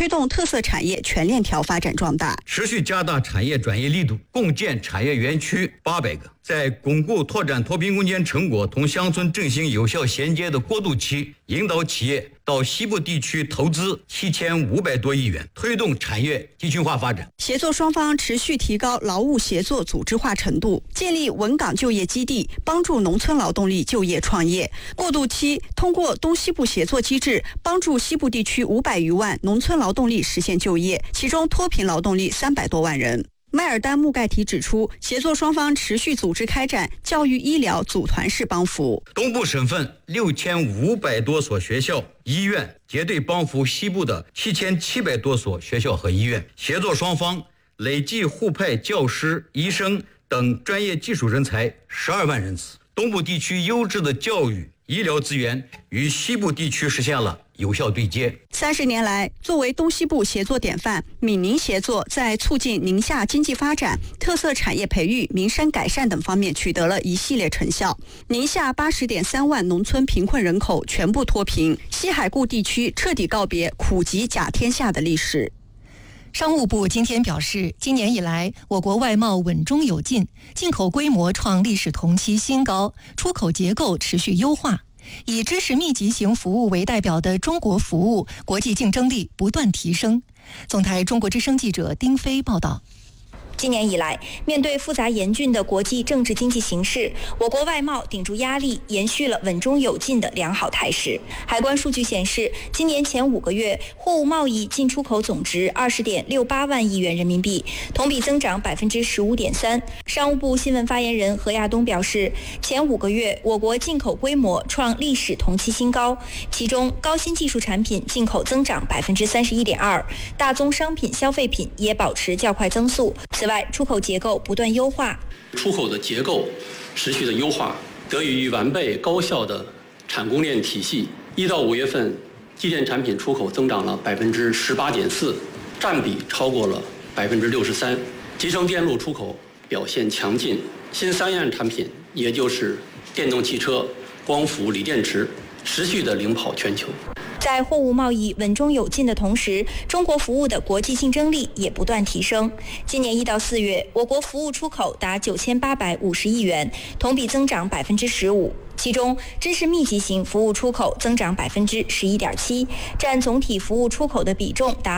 推动特色产业全链条发展壮大， 持续加大产业转移力度，共建产业园区800个。在巩固拓展脱贫攻坚成果同乡村振兴有效衔接的过渡期，引导企业到西部地区投资7500多亿元，推动产业集群化发展。 协作双方持续提高劳务协作组织化程度，建立稳岗就业基地，帮助农村劳动力就业创业。过渡期通过东西部协作机制，帮助西部地区500余万农村劳动力实现就业，其中脱贫劳动力300多万人。迈尔丹穆盖提指出，协作双方持续组织开展教育医疗组团式帮扶。 东部省份6500多所学校、医院结对帮扶西部的7700多所学校和医院，协作双方累计互派教师、医生等专业技术人才12万人次。东部地区优质的教育、医疗资源与西部地区实现了有效对接。 30年来，作为东西部协作典范，闽宁协作在促进宁夏经济发展、特色产业培育、民生改善等方面取得了一系列成效。宁夏80.3万农村贫困人口全部脱贫，西海固地区彻底告别苦极甲天下的历史。 商务部今天表示，今年以来，我国外贸稳中有进，进口规模创历史同期新高，出口结构持续优化。以知识密集型服务为代表的中国服务国际竞争力不断提升。总台中国之声记者丁飞报道。 今年以来，面对复杂严峻的国际政治经济形势，我国外贸顶住压力，延续了稳中有进的良好态势。海关数据显示，今年前5个月，货物贸易进出口总值20.68万亿元人民币，同比增长15.3%。商务部新闻发言人何亚东表示，前5个月，我国进口规模创历史同期新高，其中高新技术产品进口增长31.2%，大宗商品消费品也保持较快增速。此外，出口结构不断优化， 出口的结构持续的优化，得益于完备高效的产供链体系。1到5月份，机电产品出口增长了18.4%，占比超过了63%。集成电路出口表现强劲，新3样产品，也就是电动汽车、光伏、锂电池，持续的领跑全球。 在货物贸易稳中有进的同时，中国服务的国际竞争力也不断提升。今年1到4月，我国服务出口达9850亿元，同比增长15%。其中，知识密集型服务出口增长11.7%，占总体服务出口的比重达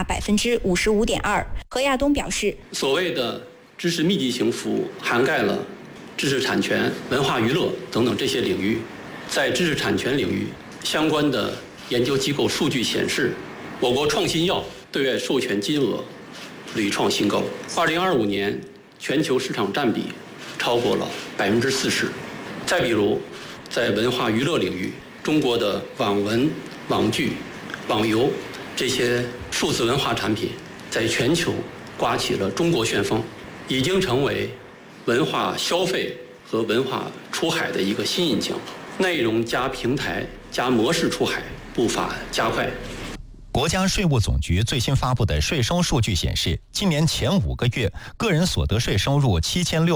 55.2%。何亚东表示， 所谓的知识密集型服务涵盖了知识产权、文化娱乐等等这些领域。在知识产权领域，相关的研究机构数据显示，我国创新药对外授权金额屡创新高。2025年全球市场占比超过了40%。再比如，在文化娱乐领域，中国的网文、网剧、网游这些数字文化产品，在全球刮起了中国旋风，已经成为文化消费和文化出海的一个新引擎。内容加平台加模式出海步伐加快。 国家税务总局最新发布的税收数据显示，今年前5个月，个人所得税收入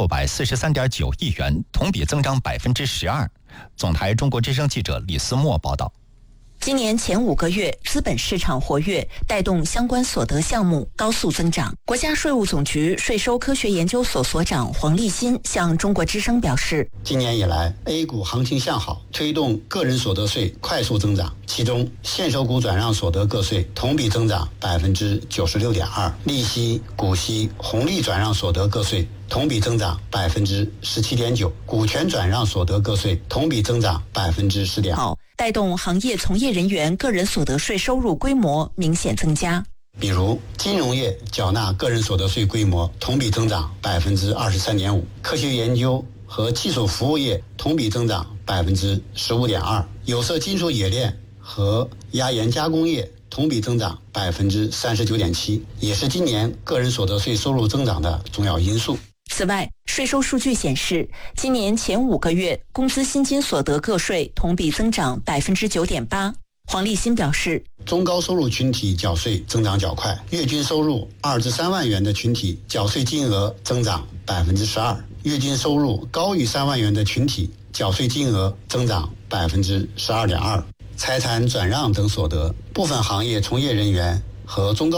7643.9亿元，同比增长12%。总台中国之声记者李思墨报道。 今年前5个月，资本市场活跃，带动相关所得项目高速增长。国家税务总局税收科学研究所所长黄立新向中国之声表示， 今年以来 A 股行情向好，推动个人所得税快速增长，其中现收股转让所得个税同比增长96.2%，利息、股息、红利转让所得个税同比增长17.9%，股权转让所得个税同比增长10.2%， 带动行业从业人员个人所得税收入规模明显增加。 比如金融业缴纳个人所得税规模同比增长23.5%，科学研究和技术服务业同比增长15.2%，有色金属冶炼和压延加工业同比增长39.7%，也是今年个人所得税收入增长的重要因素。 此外，税收数据显示，今年前5个月，工资薪金所得个税同比增长9.8%。黄立新表示， 中高收入群体缴税增长较快，月均收入2至3万元的群体缴税金额增长12%，月均收入高于3万元的群体缴税金额增长12.2%。财产转让等所得，部分行业从业人员和中高